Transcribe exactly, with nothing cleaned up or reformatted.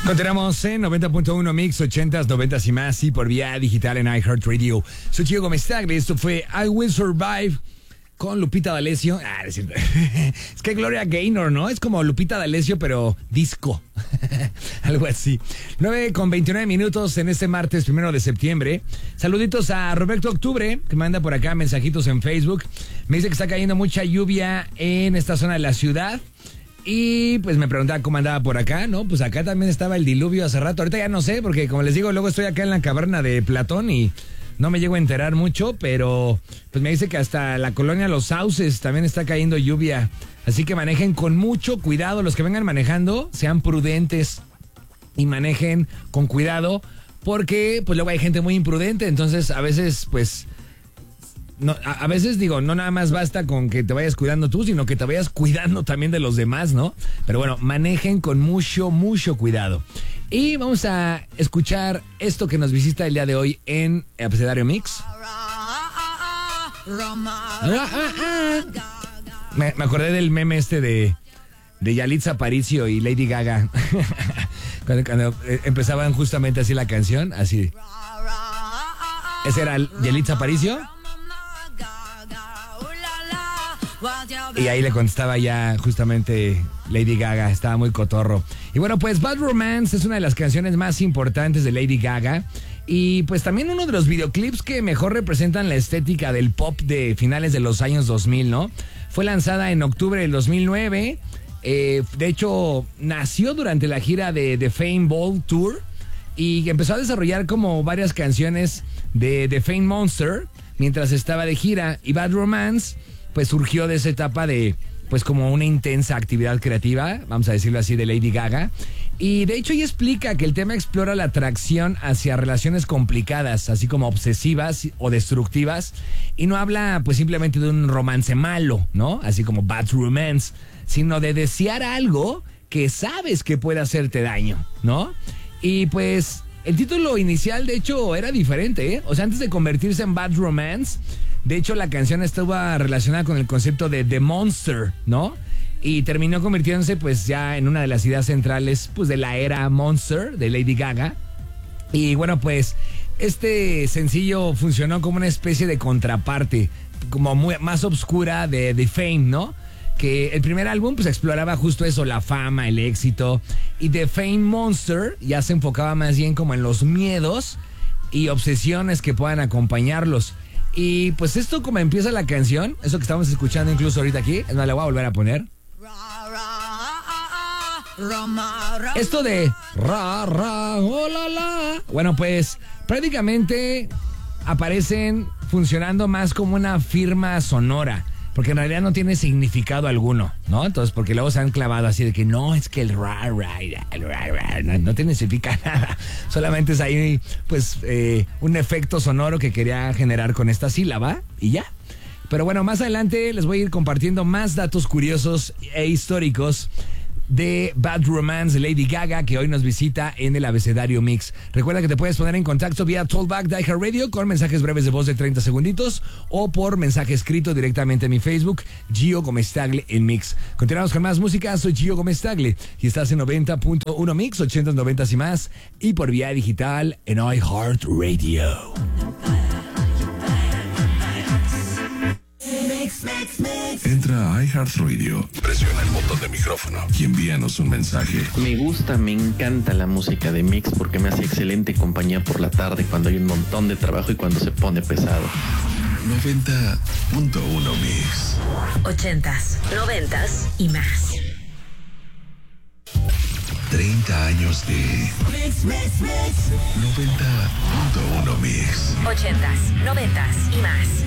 Continuamos en noventa punto uno Mix, ochentas, noventas y más, y por vía digital en iHeartRadio. Soy Gio Gómez Tagle, esto fue I Will Survive con Lupita D'Alessio. Ah, es, es que Gloria Gaynor, ¿no? Es como Lupita D'Alessio, pero disco. Algo así. nueve con veintinueve minutos en este martes primero de septiembre. Saluditos a Roberto Octubre, que manda por acá mensajitos en Facebook. Me dice que está cayendo mucha lluvia en esta zona de la ciudad. Y pues me preguntaba cómo andaba por acá, ¿no? Pues acá también estaba el diluvio hace rato. Ahorita ya no sé, porque como les digo, luego estoy acá en la caverna de Platón y no me llego a enterar mucho, pero pues me dice que hasta la colonia Los Sauces también está cayendo lluvia. Así que manejen con mucho cuidado. Los que vengan manejando, sean prudentes y manejen con cuidado, porque pues luego hay gente muy imprudente. Entonces a veces pues... No, a, a veces digo, no nada más basta con que te vayas cuidando tú, sino que te vayas cuidando también de los demás, ¿no? Pero bueno, manejen con mucho, mucho cuidado. Y vamos a escuchar esto que nos visita el día de hoy en Abecedario Mix. Me, me acordé del meme este de, de Yalitza Aparicio y Lady Gaga. cuando, cuando empezaban justamente así la canción, así. ¿Ese era Yalitza Aparicio? Y ahí le contestaba ya justamente Lady Gaga, estaba muy cotorro. Y bueno, pues Bad Romance es una de las canciones más importantes de Lady Gaga. Y pues también uno de los videoclips que mejor representan la estética del pop de finales de los años dos mil, ¿no? Fue lanzada en octubre del dos mil nueve. Eh, de hecho, nació durante la gira de The Fame Ball Tour. Y empezó a desarrollar como varias canciones de The Fame Monster mientras estaba de gira. Y Bad Romance pues surgió de esa etapa de, pues como una intensa actividad creativa, vamos a decirlo así, de Lady Gaga. Y de hecho ella explica que el tema explora la atracción hacia relaciones complicadas, así como obsesivas o destructivas, y no habla pues simplemente de un romance malo, ¿no? Así como Bad Romance, sino de desear algo que sabes que puede hacerte daño, ¿no? Y pues el título inicial de hecho era diferente, ¿eh? O sea, antes de convertirse en Bad Romance, de hecho, la canción estaba relacionada con el concepto de The Monster, ¿no? Y terminó convirtiéndose, pues, ya en una de las ideas centrales, pues, de la era Monster de Lady Gaga. Y bueno, pues, este sencillo funcionó como una especie de contraparte, como muy, más oscura de The Fame, ¿no? Que el primer álbum, pues, exploraba justo eso, la fama, el éxito. Y The Fame Monster ya se enfocaba más bien como en los miedos y obsesiones que puedan acompañarlos. Y pues esto como empieza la canción, eso que estamos escuchando incluso ahorita aquí, es más, la voy a volver a poner. Esto de ra, ra, oh, la, la. Bueno, pues prácticamente aparecen funcionando más como una firma sonora, porque en realidad no tiene significado alguno, ¿no? Entonces, porque luego se han clavado así de que no, es que el ra, ra, el ra, ra, no, no tiene significa nada. Solamente es ahí, pues, eh, un efecto sonoro que quería generar con esta sílaba y ya. Pero bueno, más adelante les voy a ir compartiendo más datos curiosos e históricos de Bad Romance de Lady Gaga, que hoy nos visita en el Abecedario Mix. Recuerda que te puedes poner en contacto vía Tollback de iHeartRadio con mensajes breves de voz de treinta segunditos o por mensaje escrito directamente en mi Facebook, Gio Gómez Tagle en Mix. Continuamos con más música, soy Gio Gómez Tagle y estás en noventa punto uno Mix, ochentas, noventas y más, y por vía digital en iHeartRadio. Entra a iHeartRadio, presiona el botón de micrófono y envíanos un mensaje. Me gusta, me encanta la música de Mix porque me hace excelente compañía por la tarde cuando hay un montón de trabajo y cuando se pone pesado. noventa punto uno Mix. Ochentas, noventas y más. treinta años de Mix, Mix, Mix. noventa punto uno Mix. Ochentas, noventas y más.